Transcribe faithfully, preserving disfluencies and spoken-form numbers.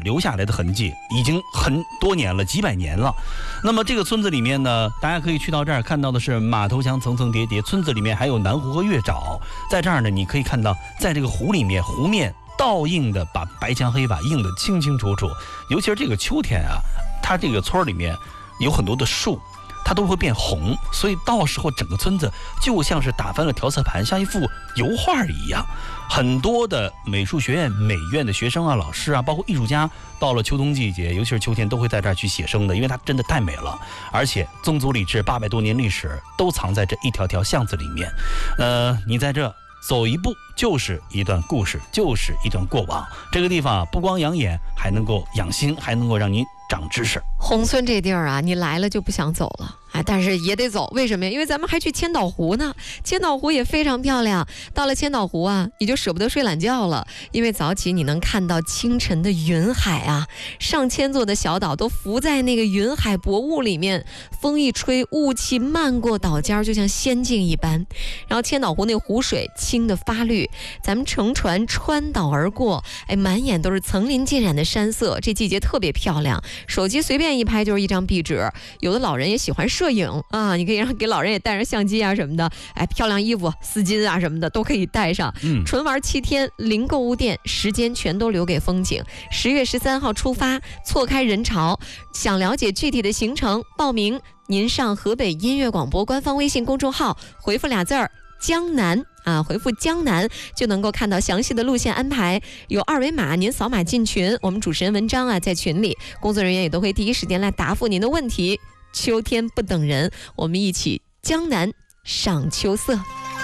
留下来的痕迹，已经很多年了，几百年了。那么这个村子里面呢，大家可以去到这儿看到的是马头墙层层叠叠，村子里面还有南湖和月沼。在这儿呢，你可以看到，在这个湖里面，湖面倒映的把白墙黑瓦映得清清楚楚。尤其是这个秋天啊，它这个村里面有很多的树，它都会变红，所以到时候整个村子就像是打翻了调色盘，像一幅油画一样。很多的美术学院、美院的学生啊、老师啊，包括艺术家，到了秋冬季节，尤其是秋天，都会在这儿去写生的，因为它真的太美了。而且宗族礼制八百多年历史都藏在这一条条巷子里面。呃，你在这走一步就是一段故事，就是一段过往。这个地方不光养眼，还能够养心，还能够让你长知识。 宏村这地儿啊，你来了就不想走了。哎，但是也得走，为什么呀？因为咱们还去千岛湖呢，千岛湖也非常漂亮。到了千岛湖啊，你就舍不得睡懒觉了，因为早起你能看到清晨的云海啊，上千座的小岛都浮在那个云海薄雾里面，风一吹，雾气漫过岛尖，就像仙境一般。然后千岛湖那湖水清得发绿，咱们乘船穿岛而过，哎，满眼都是层林尽染的山色，这季节特别漂亮。手机随便一拍就是一张壁纸，有的老人也喜欢摄影啊，你可以让给老人也带上相机啊什么的，哎，漂亮衣服、丝巾啊什么的都可以带上。嗯，纯玩七天，零购物店，时间全都留给风景。十月十三号出发，错开人潮。想了解具体的行程，报名您上河北音乐广播官方微信公众号，回复俩字儿江南啊，回复江南就能够看到详细的路线安排，有二维码，您扫码进群，我们主持人文章啊在群里，工作人员也都会第一时间来答复您的问题。秋天不等人，我们一起江南赏秋色。